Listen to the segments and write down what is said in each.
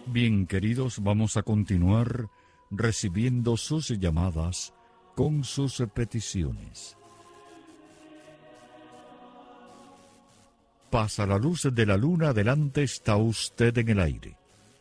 Bien, queridos, vamos a continuar recibiendo sus llamadas con sus peticiones. Pasa la luz de la luna, adelante, está usted en el aire.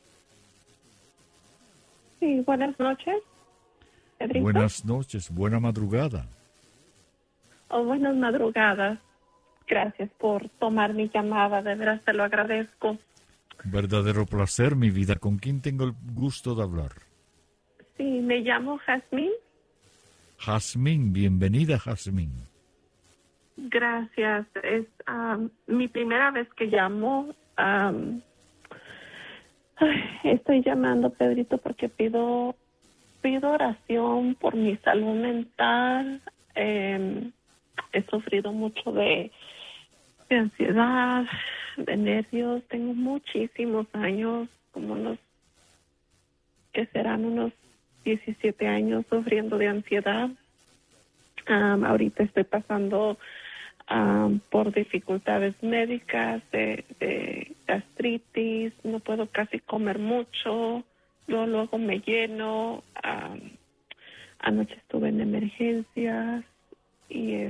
Sí, buenas noches, Pedrito. Buenas noches, buena madrugada. Buenas madrugadas. Gracias por tomar mi llamada, de veras te lo agradezco. Verdadero placer, mi vida. ¿Con quién tengo el gusto de hablar? Sí, me llamo Jazmín. Jazmín, bienvenida, Jazmín. Gracias. Es mi primera vez que llamo. Estoy llamando, Pedrito, porque pido oración por mi salud mental. He sufrido mucho de ansiedad, de nervios. Tengo muchísimos años, como que serán unos 17 años sufriendo de ansiedad. Ahorita estoy pasando por dificultades médicas, de gastritis, no puedo casi comer mucho, luego me lleno. Anoche estuve en emergencias y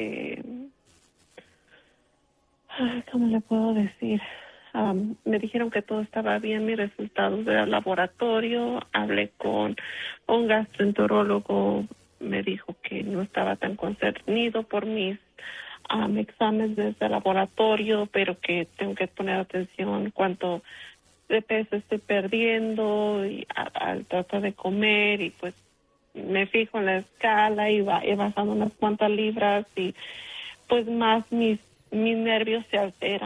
¿cómo le puedo decir? Me dijeron que todo estaba bien, mis resultados del laboratorio. Hablé con un gastroenterólogo, me dijo que no estaba tan concernido por mis exámenes desde el laboratorio, pero que tengo que poner atención cuánto de peso estoy perdiendo y al tratar de comer, y pues me fijo en la escala y he bajado unas cuantas libras y pues más mis nervios se alteran.